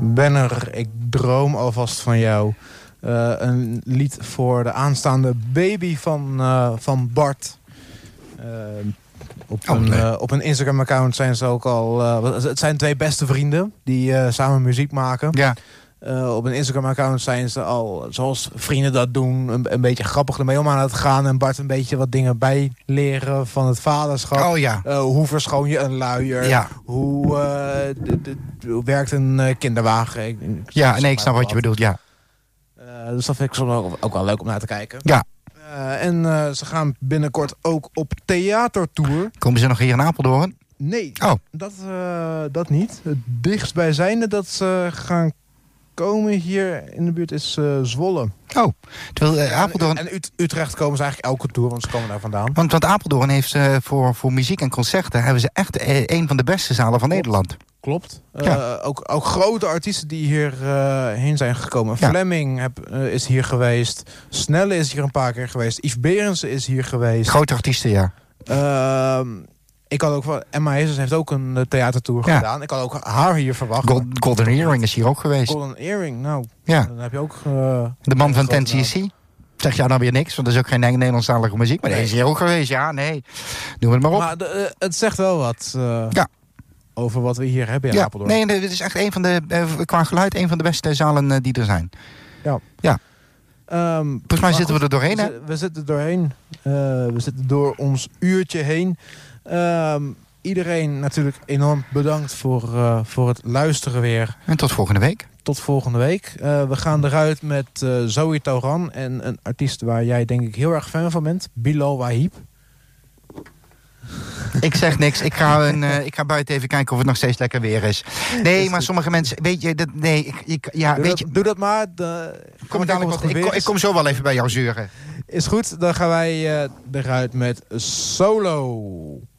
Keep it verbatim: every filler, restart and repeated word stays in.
Benner, ik droom alvast van jou. Uh, een lied voor de aanstaande baby van, uh, van Bart. Uh, op, oh, een, nee. uh, op een Instagram-account zijn ze ook al... Uh, het zijn twee beste vrienden die uh, samen muziek maken. Ja. Uh, op een Instagram-account zijn ze al, zoals vrienden dat doen, een, een beetje grappig ermee om aan het gaan. En Bart een beetje wat dingen bijleren van het vaderschap. Oh ja. Uh, hoe verschoon je een luier? Ja. Hoe, uh, de, de, hoe werkt een uh, kinderwagen? Ik, ik ja, nee, ik snap wat je bedoelt, ja. Uh, dus dat vind ik soms ook, ook wel leuk om naar te kijken. Ja. Uh, en uh, ze gaan binnenkort ook op theatertour. Komen ze nog hier in Apeldoorn? Nee, oh. dat, uh, dat niet. Het dichtstbijzijnde dat ze gaan komen hier in de buurt is uh, Zwolle. Oh, terwijl uh, Apeldoorn... En, en Ut- Utrecht komen ze eigenlijk elke tour, want ze komen daar vandaan. Want, want Apeldoorn heeft uh, voor, voor muziek en concerten... hebben ze echt uh, een van de beste zalen van Klopt. Nederland. Klopt. Ja. Uh, ook, ook grote artiesten die hierheen uh, zijn gekomen. Ja. Fleming heb, uh, is hier geweest. Snelle is hier een paar keer geweest. Yves Berensen is hier geweest. Grote artiesten, ja. Uh, ik had ook van Emma Heesers heeft ook een uh, theatertour ja. gedaan. Ik had ook haar hier verwacht. Gold, Golden Earring is hier ook geweest. Golden Earring, nou. Ja. Dan heb je ook... Uh, de man van ten T C. Zeg jou nou weer niks, want dat is ook geen Nederlandstalige muziek. Maar nee. Die is hier ook geweest, ja, nee. Doe het maar op. Maar de, uh, het zegt wel wat uh, ja. over wat we hier hebben in ja. Apeldoorn. Nee, dit is echt een van de, uh, qua geluid, een van de beste zalen uh, die er zijn. Ja. Ja. Um, Volgens mij zitten we er doorheen, hè? We, we zitten er doorheen. Uh, we zitten door ons uurtje heen. Um, iedereen natuurlijk enorm bedankt voor, uh, voor het luisteren weer. En tot volgende week. Tot volgende week. Uh, we gaan eruit met uh, Zoe Tauran en een artiest waar jij denk ik heel erg fan van bent. Bilal Wahib. Ik zeg niks. Ik ga, een, uh, ik ga buiten even kijken of het nog steeds lekker weer is. Nee, maar sommige mensen... Weet je, dat, nee, ik, ik, ja, doe, weet dat, je, doe dat maar. De, kom dadelijk wat, ik, kom, ik kom zo wel even bij jou zeuren. Is goed, dan gaan wij uh, eruit met Solo.